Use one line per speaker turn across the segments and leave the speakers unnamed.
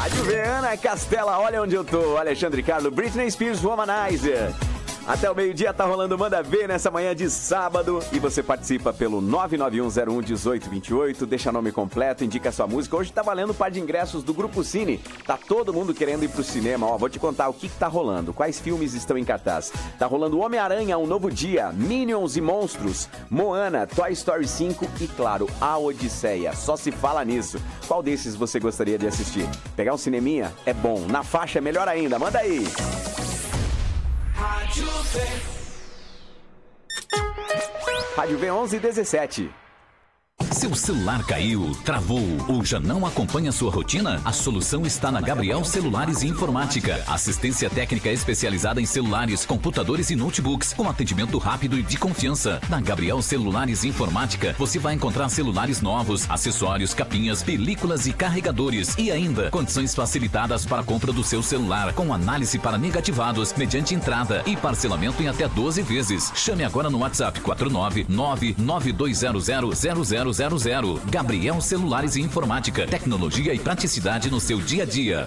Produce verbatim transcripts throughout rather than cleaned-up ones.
Rádio V, Ana Castela, olha onde eu tô. Alexandre Carlos, Britney Spears, Womanizer. Até o meio-dia tá rolando Manda Ver nessa manhã de sábado. E você participa pelo nove nove um zero um um oito dois oito. Deixa nome completo, indica sua música. Hoje tá valendo um par de ingressos do Grupo Cine. Tá todo mundo querendo ir pro cinema. Ó, vou te contar o que que tá rolando. Quais filmes estão em cartaz. Tá rolando Homem-Aranha, Um Novo Dia, Minions e Monstros, Moana, Toy Story cinco e, claro, A Odisseia. Só se fala nisso. Qual desses você gostaria de assistir? Pegar um cineminha? É bom. Na faixa é melhor ainda. Manda aí. Rádio V. Rádio V onze dezessete.
Seu celular caiu, travou ou já não acompanha sua rotina? A solução está na Gabriel Celulares e Informática. Assistência técnica especializada em celulares, computadores e notebooks, com atendimento rápido e de confiança. Na Gabriel Celulares e Informática, você vai encontrar celulares novos, acessórios, capinhas, películas e carregadores. E ainda, condições facilitadas para a compra do seu celular, com análise para negativados, mediante entrada e parcelamento em até doze vezes. Chame agora no WhatsApp quatro nove nove nove dois zero zero zero zero zero zero. Gabriel Celulares e Informática. Tecnologia e praticidade no seu dia a dia.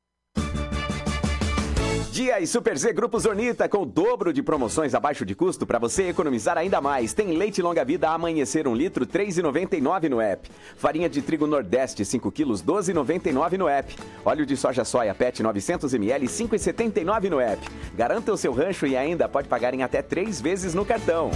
Dia e Super Z Grupo Zornita com o dobro de promoções abaixo de custo para você economizar ainda mais. Tem leite longa vida Amanhecer um litro, três reais e noventa e nove centavos no app. Farinha de trigo Nordeste cinco quilos, doze reais e noventa e nove centavos no app. Óleo de soja soia Pet novecentos mililitros, cinco reais e setenta e nove centavos no app. Garanta o seu rancho e ainda pode pagar em até três vezes no cartão.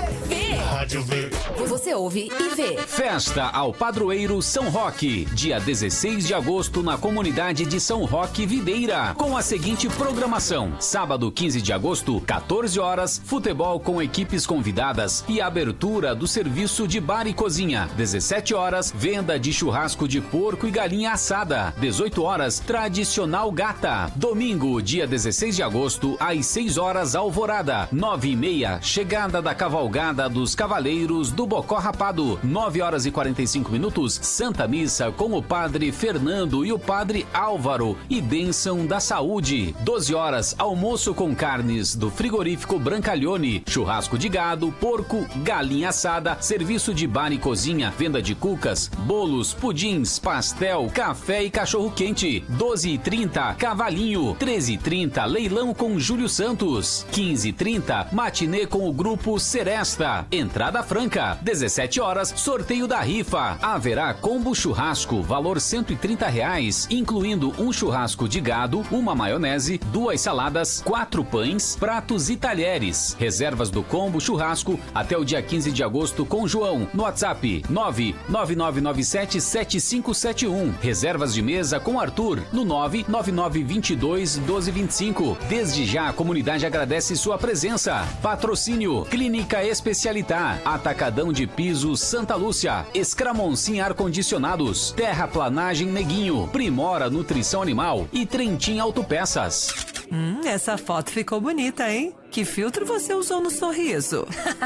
Rádio V.
Você ouve e vê.
Festa ao Padroeiro São Roque, dia dezesseis de agosto na comunidade de São Roque Videira, com a seguinte programação: sábado quinze de agosto, quatorze horas, futebol com equipes convidadas e abertura do serviço de bar e cozinha. dezessete horas, venda de churrasco de porco e galinha assada. dezoito horas, tradicional gata. Domingo, dia dezesseis de agosto, às seis horas, alvorada. nove e meia, chegada da cavalgada dos Cavaleiros do Bocó Rapado. nove horas e quarenta e cinco minutos, Santa Missa com o Padre Fernando e o Padre Álvaro e bênção da saúde. doze horas, almoço com carnes do frigorífico Brancalhone, churrasco de gado, porco, galinha assada, serviço de bar e cozinha, venda de cucas, bolos, pudins, pastel, café e cachorro quente. doze e trinta, cavalinho. treze e trinta, leilão com Júlio Santos. quinze e trinta, matinê com o grupo Seresta. Entrada franca. dezessete horas, sorteio da rifa. Haverá combo churrasco, valor cento e trinta reais, incluindo um churrasco de gado, uma maionese, duas saladas, quatro pães, pratos e talheres. Reservas do combo churrasco até o dia quinze de agosto com João, no WhatsApp nove nove nove nove sete sete cinco sete um. Reservas de mesa com Arthur no nove nove nove dois dois um dois dois cinco. Desde já a comunidade agradece sua presença. Patrocínio Clínica Especialitar, Atacadão de Pisos Santa Lúcia, Escramoncin Ar-Condicionados, Terraplanagem Neguinho, Primora Nutrição Animal e Trentin Autopeças.
Hum, essa foto ficou bonita, hein? Que filtro você usou no sorriso?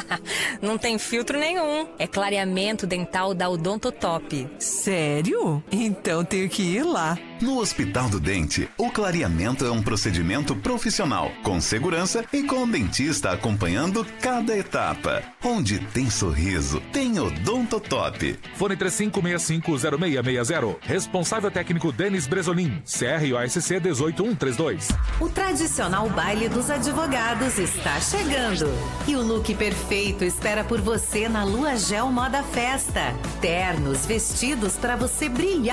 Não tem filtro nenhum. É clareamento dental da Odontotop.
Sério? Então tenho que ir lá.
No Hospital do Dente, o clareamento é um procedimento profissional, com segurança e com o dentista acompanhando cada etapa. Onde tem sorriso, tem Odontotop.
Fone três cinco seis cinco zero seis seis zero. Responsável técnico Denis Bresolim. C R O S C dezoito mil cento e trinta e dois.
O tradicional baile dos advogados está chegando. E o look perfeito espera por você na Lua Gel Moda Festa. Ternos, vestidos para você brilhar